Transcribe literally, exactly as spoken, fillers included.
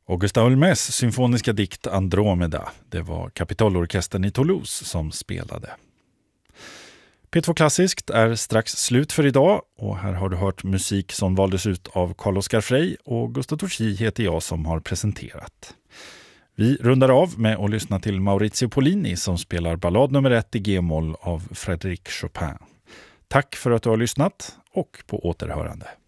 Augusta Holmés symfoniska dikt Andromeda. Det var Kapitolorkestern i Toulouse som spelade. P två Klassiskt är strax slut för idag och här har du hört musik som valdes ut av Carl-Oskar Frey och Gustaf Torsi heter jag som har presenterat. Vi rundar av med att lyssna till Maurizio Pollini som spelar ballad nummer ett i G-moll av Frédéric Chopin. Tack för att du har lyssnat och på återhörande.